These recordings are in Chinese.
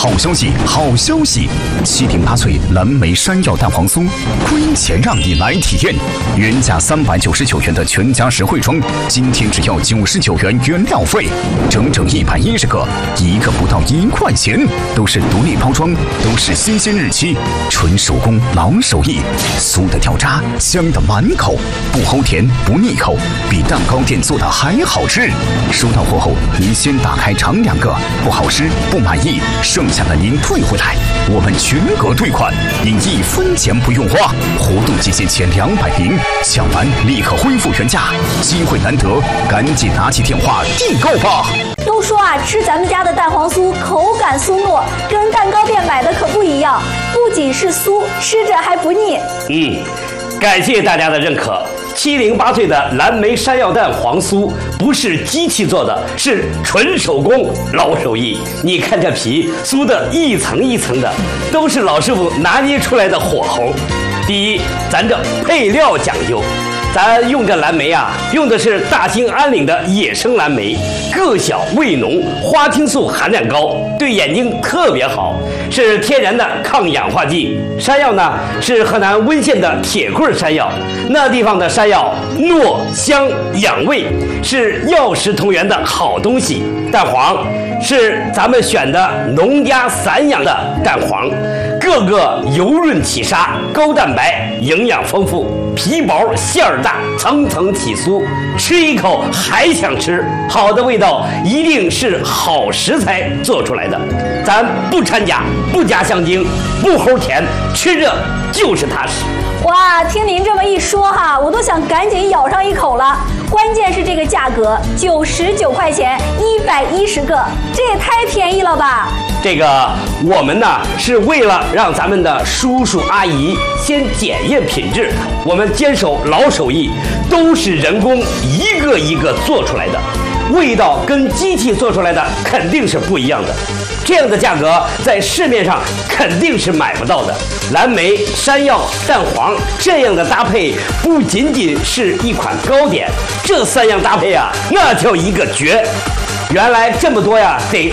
好消息，好消息！7顶8脆蓝莓山药蛋黄酥，亏钱让你来体验。原价399元的全家实惠装，今天只要99元原料费，整整110个，一个不到1块钱，都是独立包装，都是新鲜日期，纯手工老手艺，酥的掉渣，香的满口，不齁甜不腻口，比蛋糕店做的还好吃。收到货后，您先打开尝2个，不好吃不满意，剩下的您退回来，我们全额退款，您1分钱不用花。活动期限前200名，抢完立刻恢复原价，机会难得，赶紧拿起电话订购吧。 都说啊，吃咱们家的蛋黄酥口感酥糯，跟蛋糕店买的可不一样，不仅是酥，吃着还不腻。 感谢大家的认可。7零8脆的蓝莓山药蛋黄酥不是机器做的，是纯手工老手艺。你看这皮酥的一层一层的，都是老师傅拿捏出来的火候。第一，咱这配料讲究，咱用这蓝莓啊，用的是大兴安岭的野生蓝莓，个小味浓，花青素含量高，对眼睛特别好，是天然的抗氧化剂。山药呢，是河南温县的铁棍山药，那地方的山药糯香养胃，是药食同源的好东西。蛋黄是咱们选的农家散养的蛋黄，个个油润起沙，高蛋白，营养丰富，皮薄馅儿大，层层起酥，吃一口还想吃。好的味道一定是好食材做出来的，咱不掺假，不加香精，不齁甜，吃着就是踏实。 哇，听您这么一说哈，我都想赶紧咬上一口了。关键是这个价格，99块钱，110个，这也太便宜了吧！ 这个我们呢是为了让咱们的叔叔阿姨先检验品质，我们坚守老手艺，都是人工一个一个做出来的，味道跟机器做出来的肯定是不一样的。这样的价格在市面上肯定是买不到的。蓝莓、山药、蛋黄这样的搭配不仅仅是一款糕点，这3样搭配啊，那叫一个绝。原来这么多呀，得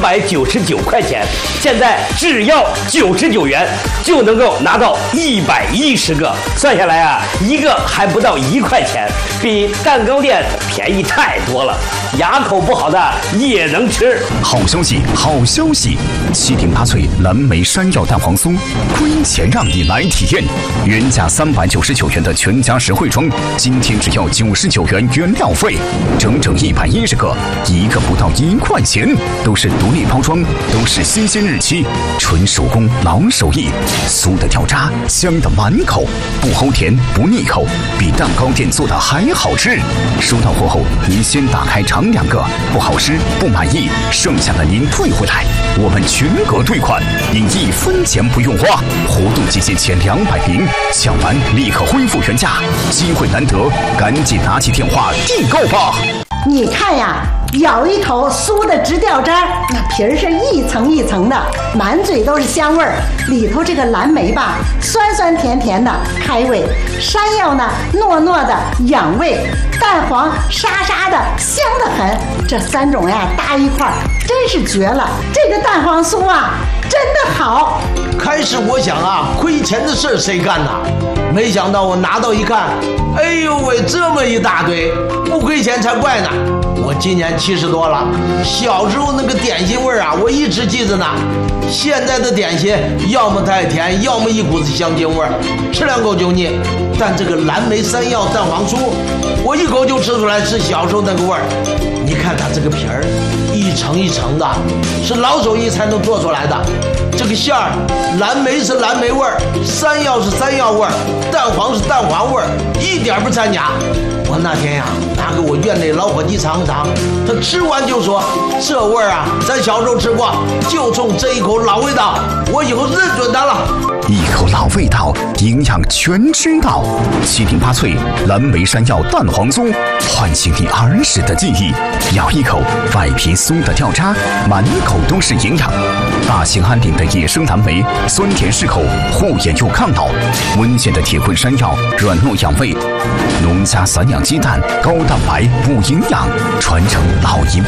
399块钱，现在只要99元就能够拿到110个，算下来啊，一个还不到1块钱，比蛋糕店便宜太多了。牙口不好的也能吃。 好消息，好消息！7顶8脆蓝莓山药蛋黄酥，亏钱让你来体验。原价399元的全家实惠装，今天只要99元原料费，整整110个，一个不到1块钱，都是独立包装，都是新鲜日期，纯手工老手艺，酥的掉渣，香的满口，不齁甜不腻口，比蛋糕店做的还好吃。收到货后，您先打开尝2个，不好吃不满意，剩下的您退回来，我们全额退款，您1分钱不用花。活动期限前200名，抢完立刻恢复原价，机会难得，赶紧拿起电话订购吧。 你看呀，咬一口酥的直掉渣，那皮儿是一层一层的，满嘴都是香味儿。里头这个蓝莓吧，酸酸甜甜的开胃；山药呢，糯糯的养胃；蛋黄沙沙的香得很。这3种呀搭一块儿，真是绝了！这个蛋黄酥啊，真的好。 开始我想啊，亏钱的事谁干呐？没想到我拿到一看，哎呦喂，这么一大堆，不亏钱才怪呢。我今年70多了，小时候那个点心味儿啊，我一直记着呢。现在的点心要么太甜，要么一股子香精味儿，吃2口就腻。但这个蓝莓山药蛋黄酥，我一口就吃出来是小时候那个味儿。你看它这个皮儿，一层一层的，是老手艺才能做出来的。这个馅儿，蓝莓是蓝莓味儿，山药是山药味儿，蛋黄是蛋黄味儿，一点不掺假。我那天呀，拿给我院内老伙计尝尝，他吃完就说：“这味儿啊，咱小时候吃过，就冲这一口老味道，我以后认准它了。” 一口老味道，营养全知道。7顶8脆蓝莓山药蛋黄酥，唤醒你儿时的记忆。咬一口，外皮酥的掉渣，满口都是营养。大兴安岭的野生蓝莓，酸甜适口，护眼又抗老。温县的铁棍山药，软糯养胃。农家散养鸡蛋，高蛋白补营养，传承老一